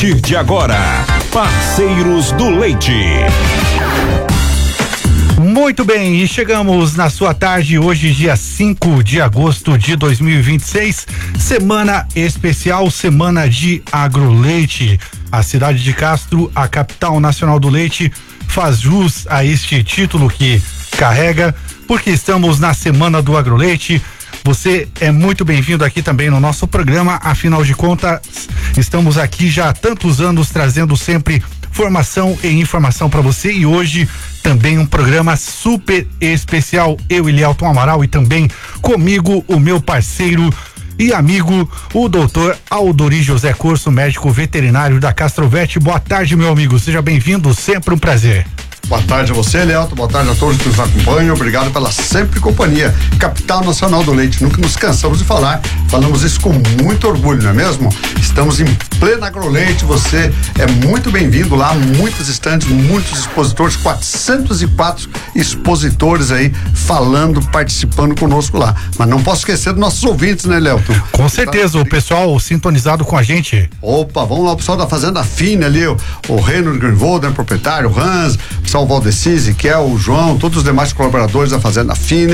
partir de agora, Parceiros do Leite. Muito bem, e chegamos na sua tarde, hoje dia 5 de agosto de 2026, semana especial, semana de Agroleite. A cidade de Castro, a capital nacional do leite, faz jus a este título que carrega, porque estamos na semana do Agroleite. Você é muito bem-vindo aqui também no nosso programa, afinal de contas, estamos aqui já há tantos anos trazendo sempre formação e informação para você, e hoje também um programa super especial, eu, Elielton Amaral, e também comigo o meu parceiro e amigo, o doutor Aldori José Corso, médico veterinário da Castrovet. Boa tarde, meu amigo, seja bem-vindo, sempre um prazer. Boa tarde a você, Elielton, boa tarde a todos que nos acompanham, obrigado pela sempre companhia. Capital Nacional do Leite, nunca nos cansamos de falar, falamos isso com muito orgulho, não é mesmo? Estamos em plena Agroleite, você é muito bem-vindo lá, muitos estandes, muitos expositores, 404 expositores aí falando, participando conosco lá. Mas não posso esquecer dos nossos ouvintes, né, Elielton? Com certeza, o pessoal sintonizado com a gente. Opa, vamos lá, o pessoal da Fazenda Fina ali, o Reino Greenwald, né, proprietário, o Hans, o Valdeci, Ezequiel, o João, todos os demais colaboradores da Fazenda Fina.